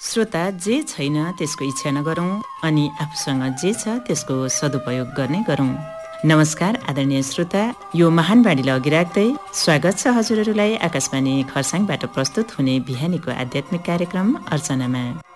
श्रोता, जे छैन त्यसको इच्छा नगरौँ अनि आफूसँग जे छ त्यसको सदुपयोग गर्ने गरौँ। नमस्कार आदरणीय श्रोता, यो महान बाणीलाई अघि राख्दै स्वागत छ हजुरहरूलाई आकाशवाणी खरसाङबाट प्रस्तुत हुने बिहानीको आध्यात्मिक कार्यक्रम अर्चनामा।